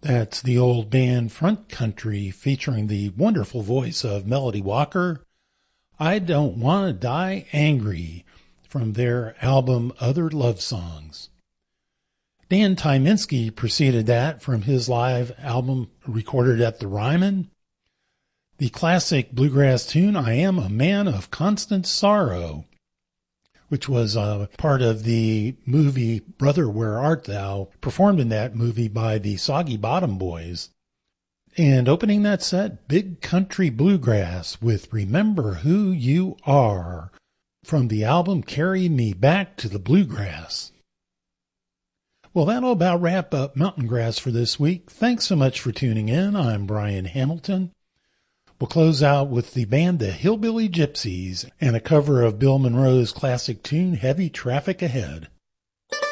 That's the old band Front Country featuring the wonderful voice of Melody Walker. I Don't Want to Die Angry from their album Other Love Songs. Dan Tyminski preceded that from his live album recorded at the Ryman. The classic bluegrass tune I Am a Man of Constant Sorrow, which was part of the movie Brother, Where Art Thou, performed in that movie by the Soggy Bottom Boys. And opening that set, Big Country Bluegrass with Remember Who You Are from the album Carry Me Back to the Bluegrass. Well, that'll about wrap up Mountain Grass for this week. Thanks so much for tuning in. I'm Brian Hamilton. We'll close out with the band The Hillbilly Gypsies and a cover of Bill Monroe's classic tune, Heavy Traffic Ahead.